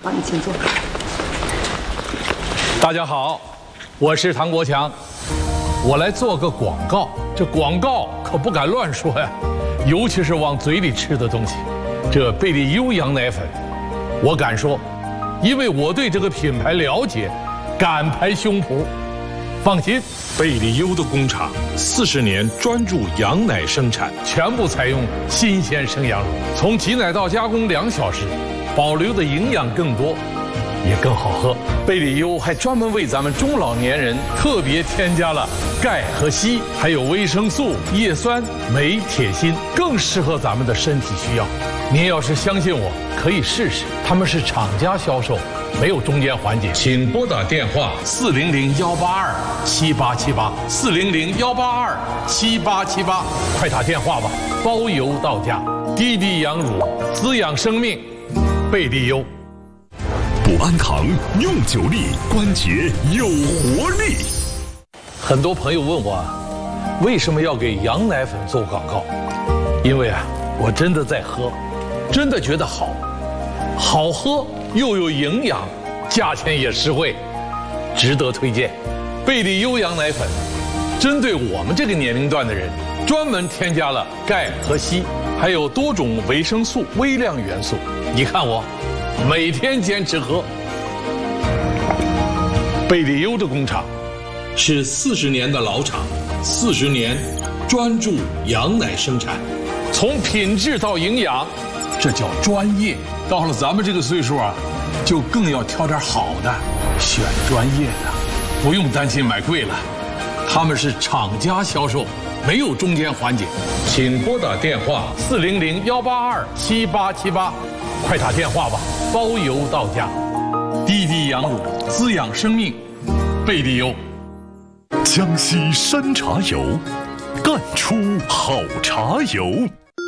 好，你请坐。 大家好，我是唐国强，我来做个广告。这广告可不敢乱说呀，尤其是往嘴里吃的东西。这贝利优羊奶粉，我敢说，因为我对这个品牌了解，敢拍胸脯。放心， 贝利优的工厂40年专注羊奶生产， 全部采用新鲜生羊乳，从挤奶到加工2小时，保留的营养更多，也更好喝。贝利优还专门为咱们中老年人特别添加了钙和硒，还有维生素、叶酸、镁、铁、锌，更适合咱们的身体需要。您要是相信我，可以试试。他们是厂家销售，没有中间环节。请拨打电话400-182-7878，400-182-7878，快打电话吧，包邮到家。滴滴羊乳，滋养生命，贝利优。 补安堂用久力，关节有活力。 很多朋友问我，为什么要给羊奶粉做广告？因为我真的在喝，真的觉得好喝又有营养，价钱也实惠，值得推荐。贝利优羊奶粉针对我们这个年龄段的人，专门添加了钙和硒，还有多种维生素、微量元素。你看我每天坚持喝。贝利优的工厂是40年的老厂，40年专注羊奶生产，从品质到营养，这叫专业。到了咱们这个岁数就更要挑点好的，选专业的，不用担心买贵了。他们是厂家销售，没有中间环节。请拨打电话400-182-7878，快打电话吧，包邮到家。滴滴羊乳，滋养生命，贝利优。 江西山茶油，干出好茶油。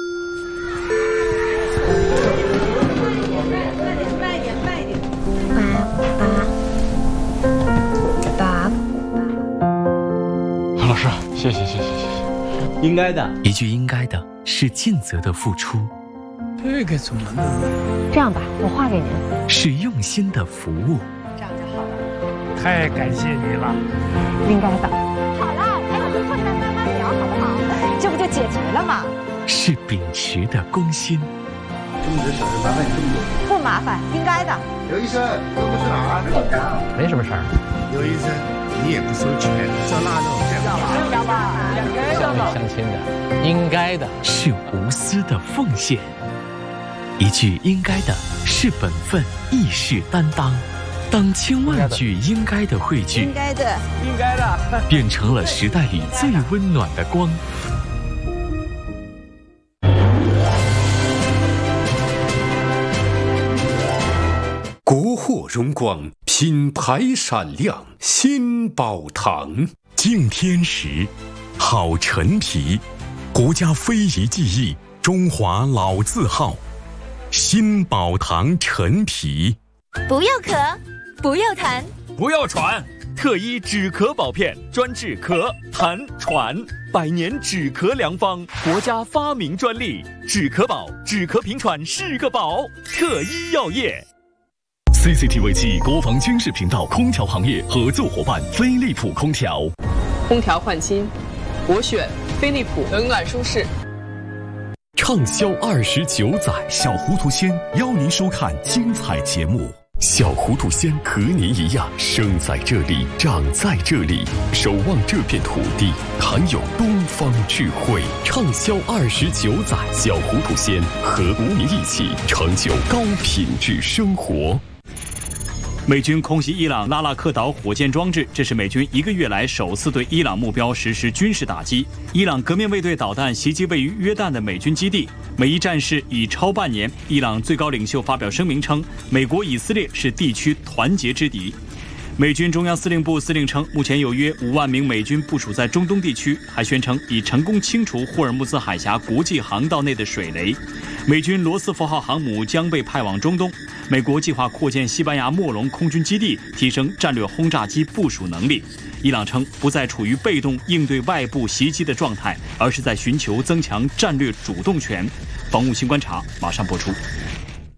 老师，谢谢。 应该的， 一句应该的是尽责的付出， 这个怎么弄？ 这样吧，我画给您。 是用心的服务。 这样就好了。 太感谢你了。 应该的。好了，还有回来慢慢聊，好不好？这不就解决了吗？ 是秉持的公心。 这么多小事麻烦你这么多。 不麻烦，应该的。 刘医生，这不是哪儿？ 没什么事儿。 刘医生，你也不收钱，照腊肉这样。 相亲相亲的，应该的。 是无私的奉献。一句应该的是本分，亦是担当。当千万句应该的汇聚， 应该的， 变成了时代里最温暖的光。 国货荣光，品牌闪亮，新宝堂。敬天时，好陈皮，国家非遗技艺，中华老字号。新宝堂陈皮。 不要咳，不要痰， 不要喘，特医止咳宝片，专治咳、痰、喘，100年止咳良方，国家发明专利，止咳宝，止咳平喘是个宝，特医药业。 CCTV 7国防军事频道空调行业合作伙伴飞利浦空调。 空调换新，我选飞利浦，冷暖舒适。 畅销29载， 小糊涂仙邀您收看精彩节目。 小糊涂仙和您一样，生在这里，长在这里，守望这片土地，含有东方智慧。畅销29载，小糊涂仙和您一起成就高品质生活。 美军空袭伊朗拉拉克岛火箭装置，这是美军1个月来首次对伊朗目标实施军事打击。伊朗革命卫队导弹袭击位于约旦的美军基地，美伊战事已超半年。伊朗最高领袖发表声明称，美国、以色列是地区团结之敌。美军中央司令部司令称，目前有约5万名美军部署在中东地区，还宣称已成功清除霍尔木兹海峡国际航道内的水雷。美军罗斯福号航母将被派往中东。美国计划扩建西班牙莫龙空军基地，提升战略轰炸机部署能力。伊朗称不再处于被动应对外部袭击的状态，而是在寻求增强战略主动权。防务新观察马上播出。